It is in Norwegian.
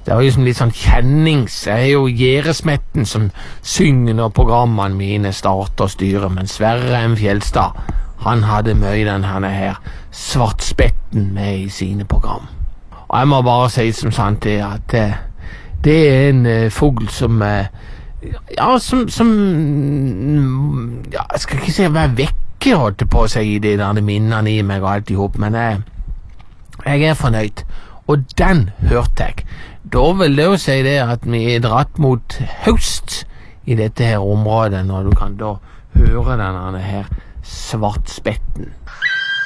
Det er jo liksom litt sånn kjennings. Jeg er jo Gjeresmetten som synger når programmene mine starter og styrer, men Sverre M. Fjeldstad, han hadde mye den her svartspetten med i sine program. Og jeg må bare si som sant det, at det er en fugl som jeg skal ikke si være vekke, holdt jeg på å si, i det der minnene i meg og alt i hop, men jeg er fornøyd. Og den hørte jeg. Da vil det jo si det at vi er dratt mot høst i dette her området, når du kan da høre denne her svartspetten.